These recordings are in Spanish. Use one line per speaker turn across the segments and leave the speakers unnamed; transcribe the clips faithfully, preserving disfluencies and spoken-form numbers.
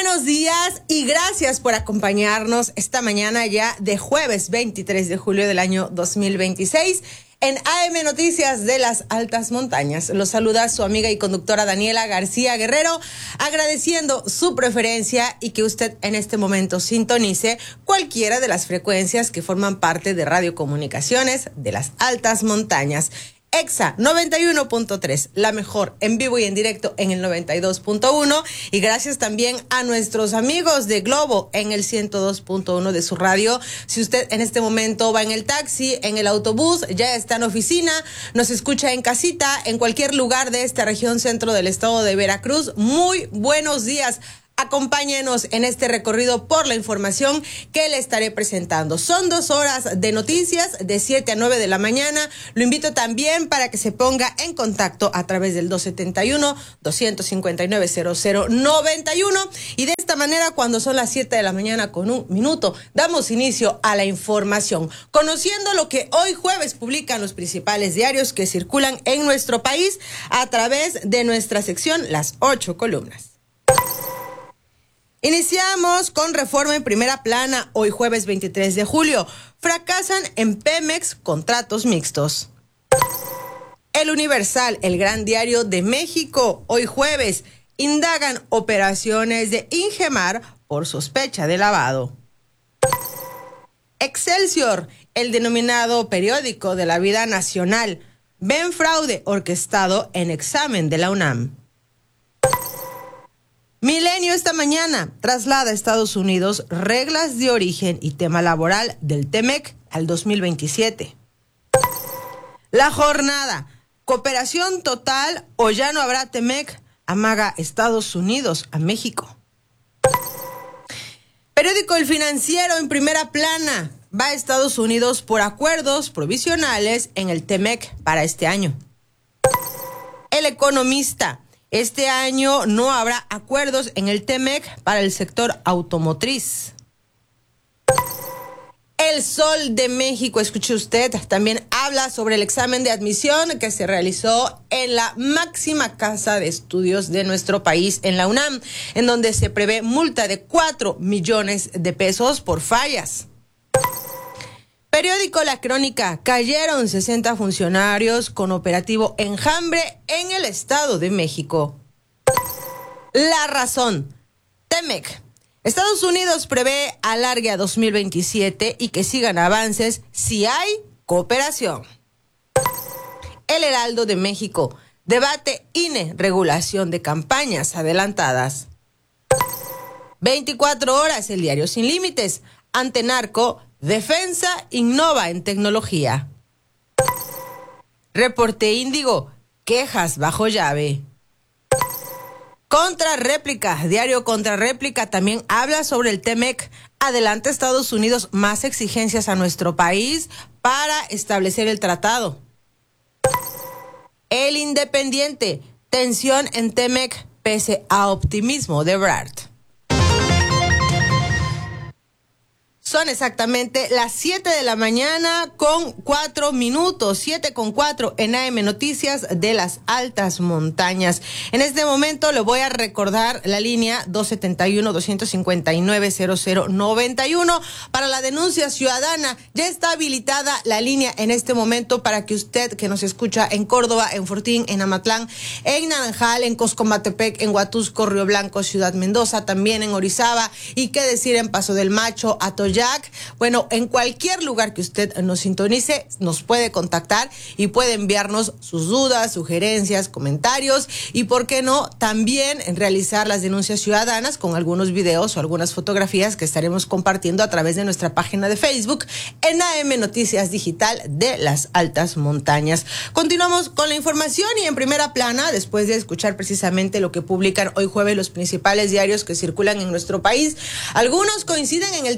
buenos días y gracias por acompañarnos esta mañana ya de jueves veintitrés de julio del año dos mil veintiséis en A M Noticias de las Altas Montañas. Los saluda su amiga y conductora Daniela García Guerrero, agradeciendo su preferencia y que usted en este momento sintonice cualquiera de las frecuencias que forman parte de Radiocomunicaciones de las Altas Montañas. Exa noventa y uno punto tres, la mejor en vivo y en directo en el noventa y dos punto uno, y gracias también a nuestros amigos de Globo en el ciento dos punto uno de su radio. Si usted en este momento va en el taxi, en el autobús, ya está en oficina, nos escucha en casita, en cualquier lugar de esta región centro del estado de Veracruz, muy buenos días. Acompáñenos en este recorrido por la información que le estaré presentando. Son dos horas de noticias de siete a nueve de la mañana. Lo invito también para que se ponga en contacto a través del dos setenta y uno, doscientos cincuenta y nueve, cero cero noventa y uno. Y de esta manera, cuando son las siete de la mañana con un minuto, damos inicio a la información. Conociendo lo que hoy jueves publican los principales diarios que circulan en nuestro país a través de nuestra sección Las Ocho Columnas. Iniciamos con Reforma en primera plana, hoy jueves veintitrés de julio. Fracasan en Pemex contratos mixtos. El Universal, el gran diario de México, hoy jueves, indagan operaciones de Ingemar por sospecha de lavado. Excelsior, el denominado periódico de la vida nacional, ven fraude orquestado en examen de la UNAM. Milenio esta mañana traslada a Estados Unidos reglas de origen y tema laboral del Temec al dos mil veintisiete. La Jornada, cooperación total o ya no habrá Temec, amaga Estados Unidos a México. Periódico El Financiero en primera plana, va a Estados Unidos por acuerdos provisionales en el Temec para este año. El Economista, este año no habrá acuerdos en el Temec para el sector automotriz. El Sol de México, escuche usted, también habla sobre el examen de admisión que se realizó en la máxima casa de estudios de nuestro país, en la UNAM, en donde se prevé multa de cuatro millones de pesos por fallas. Periódico La Crónica, cayeron sesenta funcionarios con operativo Enjambre en el Estado de México. La Razón, Temec, Estados Unidos prevé alargue a dos mil veintisiete y que sigan avances si hay cooperación. El Heraldo de México, debate I N E, regulación de campañas adelantadas. veinticuatro horas, el diario Sin Límites, ante narco, defensa innova en tecnología. Reporte Índigo, quejas bajo llave. Contrarréplica, diario Contrarréplica también habla sobre el Temec. Adelanta Estados Unidos más exigencias a nuestro país para establecer el tratado. El Independiente, tensión en Temec pese a optimismo de Ebrard. Son exactamente las siete de la mañana con cuatro minutos, siete con cuatro en A M Noticias de las Altas Montañas. En este momento le voy a recordar la línea dos setenta y uno, doscientos cincuenta y nueve, cero cero noventa y uno para la denuncia ciudadana. Ya está habilitada la línea en este momento para que usted que nos escucha en Córdoba, en Fortín, en Amatlán, en Naranjal, en Coscomatepec, en Huatusco, Río Blanco, Ciudad Mendoza, también en Orizaba y qué decir en Paso del Macho, Atoyac. Bueno, en cualquier lugar que usted nos sintonice, nos puede contactar y puede enviarnos sus dudas, sugerencias, comentarios y, por qué no, también realizar las denuncias ciudadanas con algunos videos o algunas fotografías que estaremos compartiendo a través de nuestra página de Facebook en A M Noticias Digital de las Altas Montañas. Continuamos con la información y en primera plana, después de escuchar precisamente lo que publican hoy jueves los principales diarios que circulan en nuestro país, algunos coinciden en el tema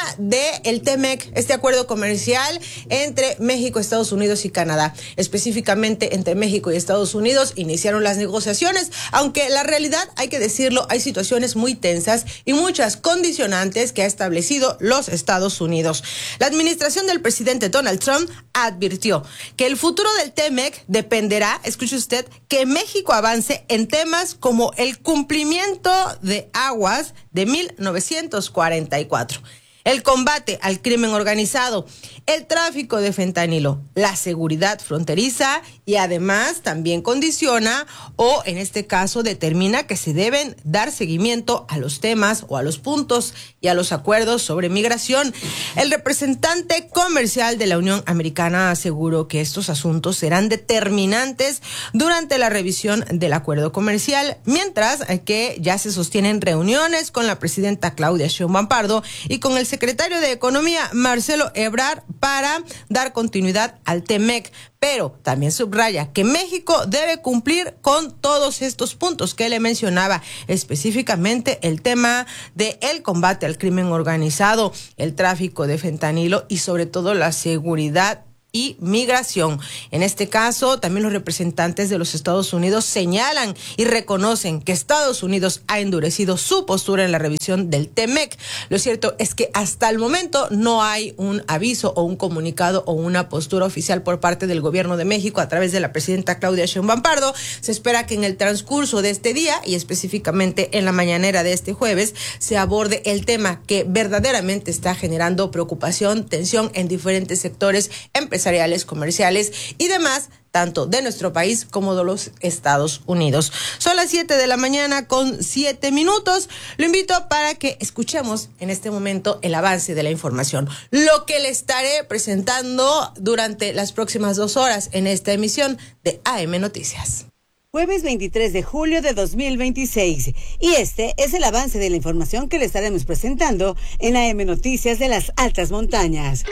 del TEMEC, este acuerdo comercial entre México, Estados Unidos y Canadá. Específicamente entre México y Estados Unidos iniciaron las negociaciones, aunque la realidad, hay que decirlo, hay situaciones muy tensas y muchas condicionantes que ha establecido los Estados Unidos. La administración del presidente Donald Trump advirtió que el futuro del TEMEC dependerá, escuche usted, que México avance en temas como el cumplimiento de aguas de mil novecientos cuarenta y cuatro. El combate al crimen organizado, el tráfico de fentanilo, la seguridad fronteriza y además también condiciona o en este caso determina que se deben dar seguimiento a los temas o a los puntos y a los acuerdos sobre migración. El representante comercial de la Unión Americana aseguró que estos asuntos serán determinantes durante la revisión del acuerdo comercial, mientras que ya se sostienen reuniones con la presidenta Claudia Sheinbaum Pardo y con el secretario de Economía, Marcelo Ebrard, para dar continuidad al TEMEC. Pero también subraya que México debe cumplir con todos estos puntos que le mencionaba, específicamente el tema del combate al crimen organizado, el tráfico de fentanilo y sobre todo la seguridad y migración. En este caso, también los representantes de los Estados Unidos señalan y reconocen que Estados Unidos ha endurecido su postura en la revisión del TEMEC. Lo cierto es que hasta el momento no hay un aviso o un comunicado o una postura oficial por parte del gobierno de México a través de la presidenta Claudia Sheinbaum Pardo. Se espera que en el transcurso de este día y específicamente en la mañanera de este jueves se aborde el tema que verdaderamente está generando preocupación, tensión en diferentes sectores empresariales, comerciales y demás, tanto de nuestro país como de los Estados Unidos. Son las siete de la mañana con siete minutos. Lo invito para que escuchemos en este momento el avance de la información, lo que le estaré presentando durante las próximas dos horas en esta emisión de A M Noticias.
Jueves veintitrés de julio de dos mil veintiséis. Y este es el avance de la información que le estaremos presentando en A M Noticias de las Altas Montañas.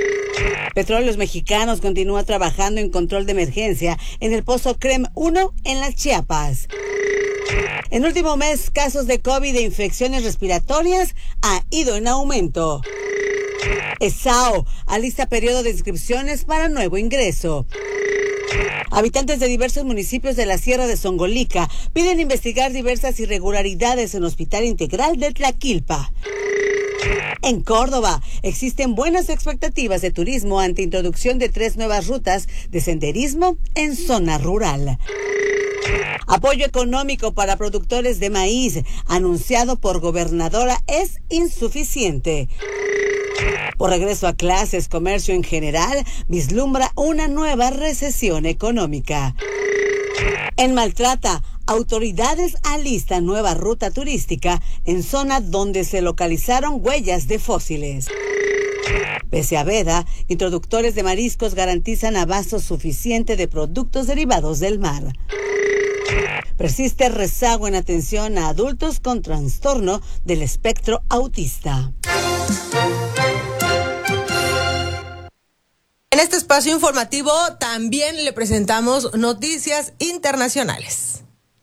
Petróleos Mexicanos continúa trabajando en control de emergencia en el pozo CREM uno en las Chiapas. En último mes, casos de COVID e infecciones respiratorias ha ido en aumento. ESAO alista periodo de inscripciones para nuevo ingreso. Habitantes de diversos municipios de la Sierra de Zongolica piden investigar diversas irregularidades en Hospital Integral de Tlaquilpa. En Córdoba existen buenas expectativas de turismo ante introducción de tres nuevas rutas de senderismo en zona rural. Apoyo económico para productores de maíz anunciado por gobernadora es insuficiente. Por regreso a clases, comercio en general vislumbra una nueva recesión económica. En Maltrata, autoridades alistan nueva ruta turística en zona donde se localizaron huellas de fósiles. Pese a veda, introductores de mariscos garantizan abasto suficiente de productos derivados del mar. Persiste rezago en atención a adultos con trastorno del espectro autista.
En este espacio informativo también le presentamos noticias internacionales.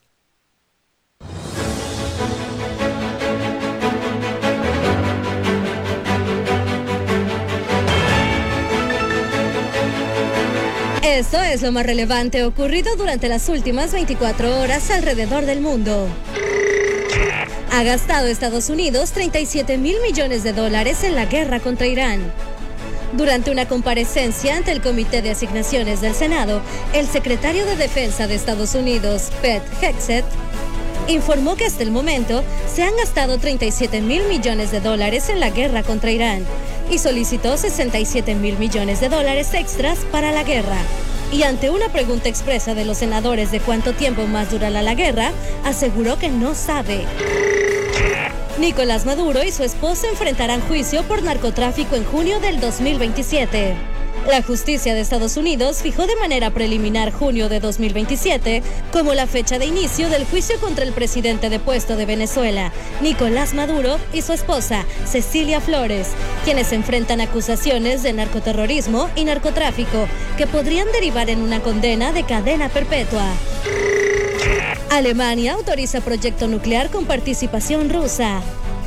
Esto es lo más relevante ocurrido durante las últimas veinticuatro horas alrededor del mundo. Ha gastado Estados Unidos treinta y siete mil millones de dólares en la guerra contra Irán. Durante una comparecencia ante el Comité de Asignaciones del Senado, el secretario de Defensa de Estados Unidos, Pete Hegseth, informó que hasta el momento se han gastado treinta y siete mil millones de dólares en la guerra contra Irán y solicitó sesenta y siete mil millones de dólares extras para la guerra. Y ante una pregunta expresa de los senadores de cuánto tiempo más durará la guerra, aseguró que no sabe. Nicolás Maduro y su esposa enfrentarán juicio por narcotráfico en junio del dos mil veintisiete. La justicia de Estados Unidos fijó de manera preliminar junio de dos mil veintisiete como la fecha de inicio del juicio contra el presidente depuesto de Venezuela, Nicolás Maduro, y su esposa, Cecilia Flores, quienes enfrentan acusaciones de narcoterrorismo y narcotráfico que podrían derivar en una condena de cadena perpetua. Alemania autoriza proyecto nuclear con participación rusa.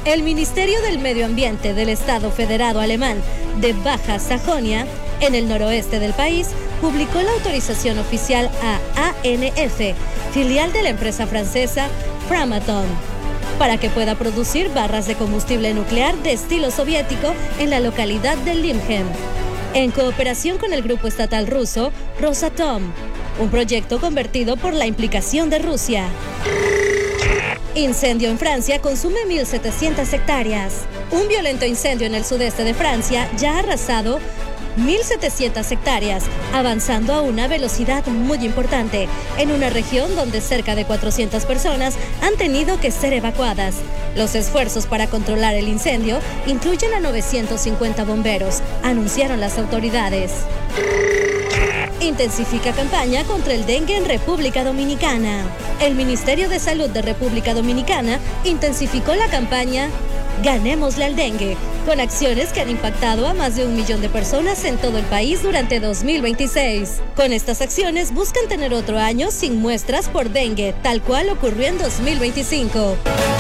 El Ministerio del Medio Ambiente del Estado Federado Alemán de Baja Sajonia, en el noroeste del país, publicó la autorización oficial a A N F, filial de la empresa francesa Framatome, para que pueda producir barras de combustible nuclear de estilo soviético en la localidad de Limhem, en cooperación con el grupo estatal ruso Rosatom, un proyecto convertido por la implicación de Rusia. Incendio en Francia consume mil setecientas hectáreas. Un violento incendio en el sudeste de Francia ya ha arrasado mil setecientas hectáreas, avanzando a una velocidad muy importante, en una región donde cerca de cuatrocientas personas han tenido que ser evacuadas. Los esfuerzos para controlar el incendio incluyen a novecientos cincuenta bomberos, anunciaron las autoridades. Intensifica campaña contra el dengue en República Dominicana. El Ministerio de Salud de República Dominicana intensificó la campaña Ganémosle al dengue, con acciones que han impactado a más de un millón de personas en todo el país durante dos mil veintiséis. Con estas acciones buscan tener otro año sin muestras por dengue, tal cual ocurrió en dos mil veinticinco.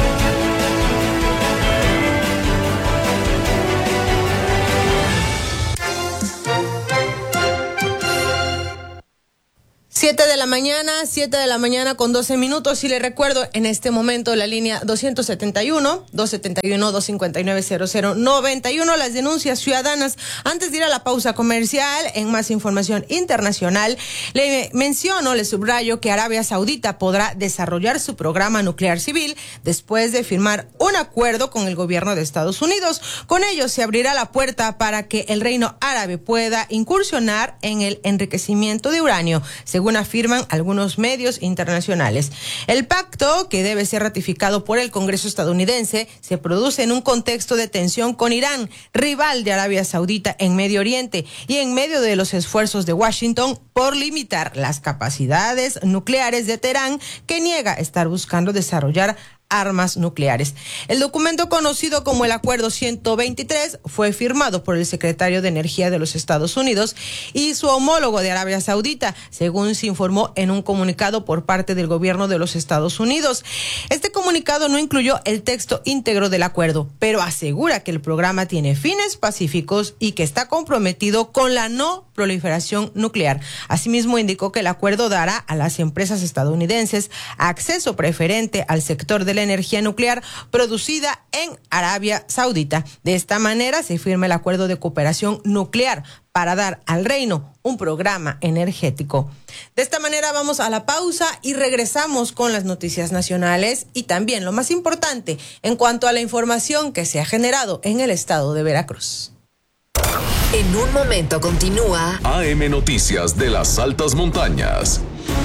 Siete de la mañana, siete de la mañana con doce minutos, y le recuerdo en este momento la línea doscientos setenta y uno, doscientos setenta y uno, doscientos cincuenta y nueve, cero cero noventa y uno, las denuncias ciudadanas. Antes de ir a la pausa comercial, en más información internacional, le menciono, le subrayo que Arabia Saudita podrá desarrollar su programa nuclear civil después de firmar un acuerdo con el gobierno de Estados Unidos. Con ello se abrirá la puerta para que el reino árabe pueda incursionar en el enriquecimiento de uranio, según Según afirman algunos medios internacionales. El pacto, que debe ser ratificado por el Congreso estadounidense, se produce en un contexto de tensión con Irán, rival de Arabia Saudita en Medio Oriente, y en medio de los esfuerzos de Washington por limitar las capacidades nucleares de Teherán, que niega estar buscando desarrollar armas nucleares. El documento, conocido como el Acuerdo ciento veintitrés, fue firmado por el secretario de Energía de los Estados Unidos y su homólogo de Arabia Saudita, según se informó en un comunicado por parte del gobierno de los Estados Unidos. Este comunicado no incluyó el texto íntegro del acuerdo, pero asegura que el programa tiene fines pacíficos y que está comprometido con la no proliferación nuclear. Asimismo, indicó que el acuerdo dará a las empresas estadounidenses acceso preferente al sector de la energía nuclear producida en Arabia Saudita. De esta manera se firma el acuerdo de cooperación nuclear para dar al reino un programa energético. De esta manera vamos a la pausa y regresamos con las noticias nacionales y también lo más importante en cuanto a la información que se ha generado en el estado de Veracruz.
En un momento continúa
A M Noticias de las Altas Montañas.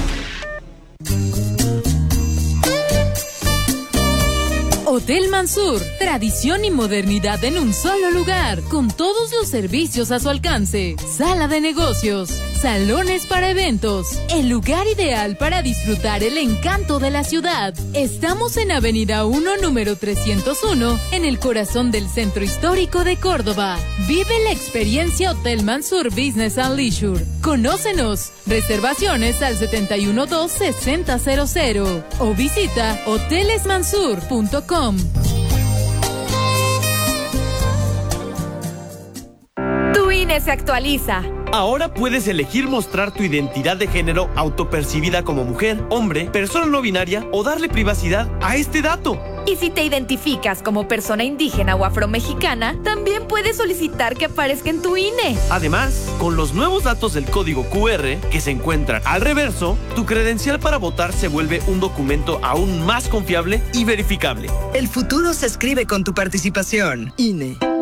Hotel Mansur, tradición y modernidad en un solo lugar, con todos los servicios a su alcance. Sala de negocios, salones para eventos, el lugar ideal para disfrutar el encanto de la ciudad. Estamos en Avenida uno, número trescientos uno, en el corazón del centro histórico de Córdoba. Vive la experiencia Hotel Mansur Business and Leisure. Conócenos. Reservaciones al setenta y uno dos, sesenta cero cero o visita hoteles mansur punto com.
Tu I N E se actualiza.
Ahora puedes elegir mostrar tu identidad de género autopercibida como mujer, hombre, persona no binaria o darle privacidad a este dato.
Y si te identificas como persona indígena o afromexicana, también puedes solicitar que aparezca en tu I N E.
Además, con los nuevos datos del código Q R que se encuentran al reverso, tu credencial para votar se vuelve un documento aún más confiable y verificable.
El futuro se escribe con tu participación. I N E.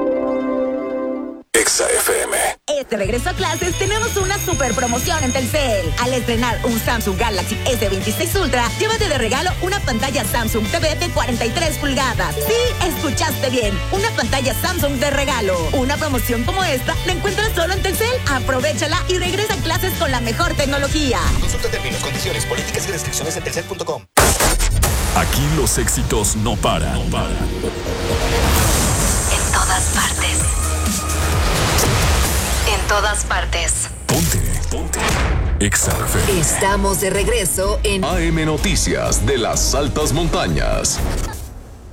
Exa F M.
Este regreso a clases tenemos una super promoción en Telcel. Al estrenar un Samsung Galaxy S veintiséis Ultra, llévate de regalo una pantalla Samsung T V de cuarenta y tres pulgadas. Sí, escuchaste bien, una pantalla Samsung de regalo. Una promoción como esta la encuentras solo en Telcel. Aprovéchala y regresa a clases con la mejor tecnología.
Consulta términos, condiciones, políticas y restricciones en telcel punto com.
Aquí los éxitos no paran. No paran.
en todas partes. En todas partes.
Ponte, ponte. Exa F M.
Estamos de regreso en
A M Noticias de las Altas Montañas.